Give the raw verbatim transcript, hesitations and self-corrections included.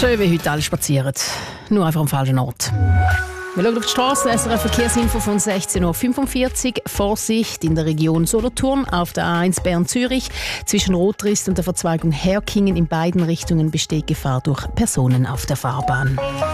Schön, wie heute alle spazieren. Nur einfach am falschen Ort. Wir schauen auf die Straße, S R F Verkehrsinfo von sechzehn Uhr fünfundvierzig. Vorsicht in der Region Solothurn auf der A eins Bern-Zürich. Zwischen Rotrist und der Verzweigung Herkingen in beiden Richtungen besteht Gefahr durch Personen auf der Fahrbahn.